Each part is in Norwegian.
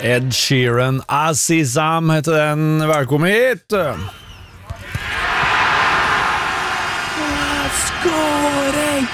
Ed Sheeran, Azizam heter den. Velkommen hit. Skåring!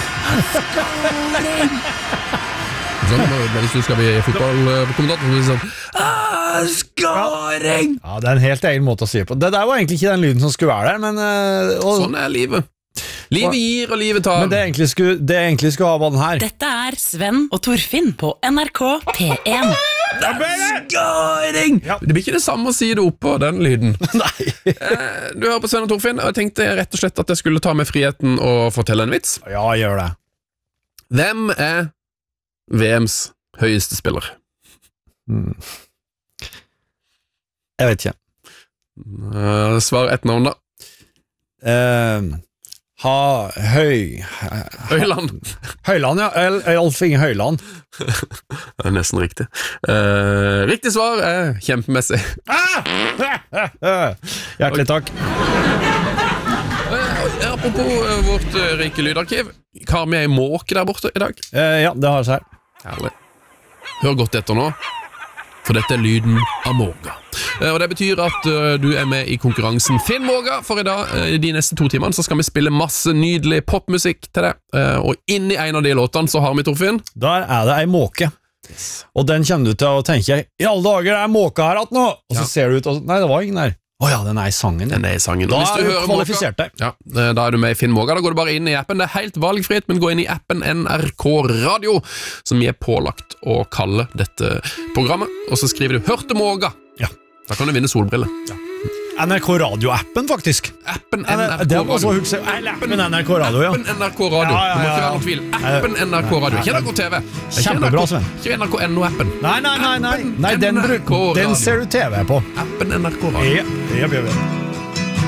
Sånn, hvis du skal bli fotballkommentator, så sånn Skåring! Ja, det er en helt egen måte å si det på. Det der var egentlig ikke den lyden som skulle være der, men sånn er livet. Livet gir og livet tar. Men det egentlig skulle ha var den her. Dette er Sven og Torfinn på NRK P1. Skåring! Ja. Det blir ikke det samme å si det oppå den lyden. Nei. Du hører på Sven og Torfinn, og jeg tenkte rett og slett at jeg skulle ta med friheten og fortelle en vits. Ja, gjør det. Hvem er VMs høyeste spiller? Jeg vet ikke. Svar ett navn da. Høyland, ja. Alf Inge Høyland. Det er nesten riktig. Riktig svar er kjempemessig. Hjertelig takk. Apropos vårt rike lydarkiv, har vi en måke der borte i dag? Ja, det har jeg her. Herlig. Hør godt etter nå, for dette er lyden av måga. Og det betyr at du er med i konkurransen Finn måga, for i dag, de neste 2 timene, så skal vi spille masse nydelig popmusikk til deg. Og inni en av de låtene så har vi, Torfinn. Der er det ei måke. Og den kommer du til å tenke, i alle dager, det er måka her at nå! Og så ser du ut, og nei, det var ingen der. Åja, den er i sangen. Den er i sangen. Da er du kvalifisert deg. Ja, da er du med i Finn måga. Da går du bare inn i appen. Det er helt valgfritt, men gå inn i appen NRK Radio, som er pålagt å kalle dette programmet. Og så skriver du 'Hørte måga'. Ja. Da kan du vinne solbriller. Ja. NRK Radio-appen, faktisk. Appen NRK det må Radio. huske. Appen NRK Radio, ja. Appen NRK Radio. Ja. Det må ikke være noen tvil. Appen NRK Radio. Ikke NRK TV. Kjempebra, Sven. Ikke NRK.no-appen. Nei, den ser du TV på. Appen NRK Radio. Ja.